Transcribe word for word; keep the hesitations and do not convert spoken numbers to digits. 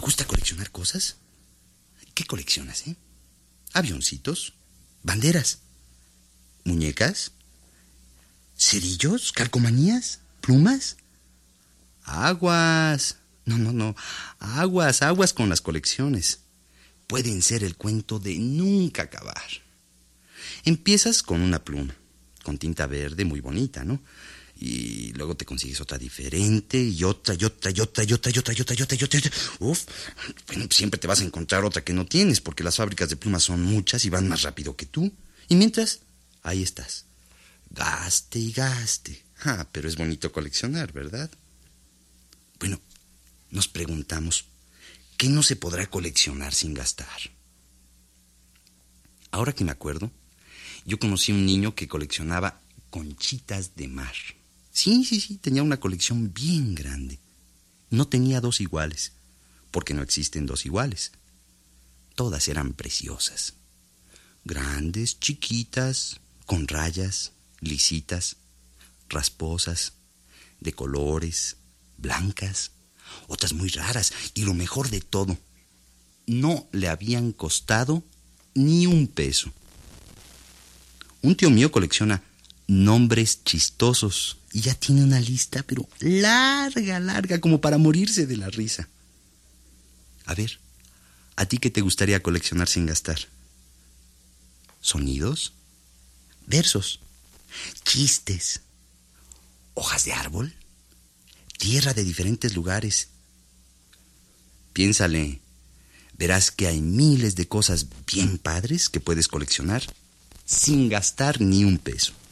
gusta coleccionar cosas? ¿Qué coleccionas, eh? Avioncitos, banderas, muñecas, cerillos, calcomanías, plumas. Aguas. No, no, no. Aguas, aguas con las colecciones. Pueden ser el cuento de nunca acabar. Empiezas con una pluma, con tinta verde muy bonita, ¿no? Y luego te consigues otra diferente, y otra, y otra, y otra, y otra, y otra, y otra, y otra, y otra. Uf, bueno, siempre te vas a encontrar otra que no tienes, porque las fábricas de plumas son muchas y van más rápido que tú. Y mientras, ahí estás. Gaste y gaste. Ah, pero es bonito coleccionar, ¿verdad? Bueno, nos preguntamos, ¿qué no se podrá coleccionar sin gastar? Ahora que me acuerdo, yo conocí a un niño que coleccionaba conchitas de mar. Sí, sí, sí, tenía una colección bien grande. No tenía dos iguales, porque no existen dos iguales. Todas eran preciosas. Grandes, chiquitas, con rayas, lisitas, rasposas, de colores, blancas, otras muy raras. Y lo mejor de todo, no le habían costado ni un peso. Un tío mío colecciona nombres chistosos y ya tiene una lista, pero larga, larga, como para morirse de la risa. A ver, ¿a ti qué te gustaría coleccionar sin gastar? ¿Sonidos? ¿Versos? ¿Chistes? ¿Hojas de árbol? ¿Tierra de diferentes lugares? Piénsale, verás que hay miles de cosas bien padres que puedes coleccionar sin gastar ni un peso.